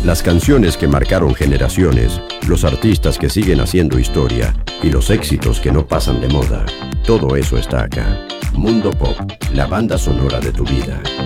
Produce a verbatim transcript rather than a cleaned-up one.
Las canciones que marcaron generaciones, los artistas que siguen haciendo historia y los éxitos que no pasan de moda. Todo eso está acá. Mundo Pop, la banda sonora de tu vida.